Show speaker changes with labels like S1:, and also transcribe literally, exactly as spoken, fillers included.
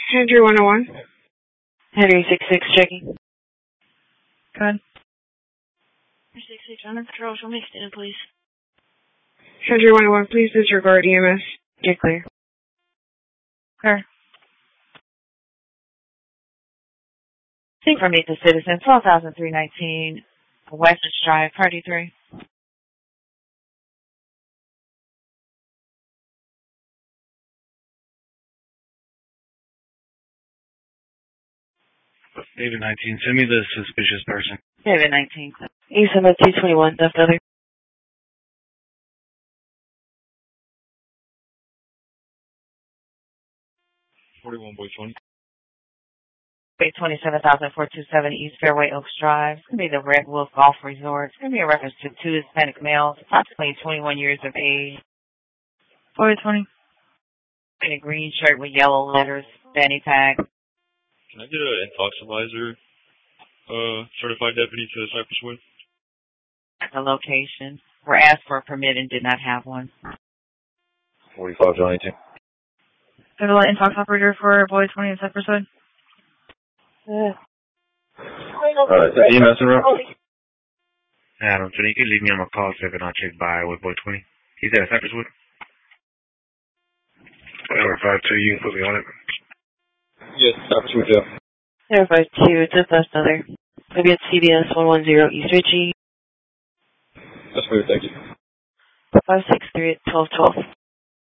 S1: Henry one oh one.
S2: Henry six six checking.
S3: Go ahead.
S4: six six under control, show me extended, please.
S1: Henry one oh one, please disregard E M S.
S2: You're clear.
S3: Clear.
S2: Think for me, the citizen, twelve thousand three nineteen, Western Drive, Party three.
S5: David nineteen, send me the suspicious person.
S2: David nineteen. E seven two twenty-one, left other.
S5: forty-one, boy twenty.
S2: twenty-seven thousand four hundred twenty-seven East Fairway Oaks Drive. It's going to be the Red Wolf Golf Resort. It's going to be a reference to two Hispanic males, approximately twenty-one years of age.
S3: Boy twenty.
S2: In a green shirt with yellow letters, fanny pack.
S5: Can I get an intoxilizer uh, certified deputy to Cypress Wood?
S2: The location. Were asked for a permit and did not have one.
S5: forty-five, Johnny two.
S3: I have a light intox operator for Boy twenty in Cypress Wood.
S2: Uh,
S5: Alright, is that E M S in route? Adam, so you can leave me on my call seven, I'll check by with Boy twenty. He's at Cypress Wood. Number five two, you can put me on it. Yes, Cypress Wood, yeah.
S2: zero five two, just left other. Maybe it's C B S one one zero East Ritchie.
S5: That's good, thank you.
S2: five six three, twelve twelve.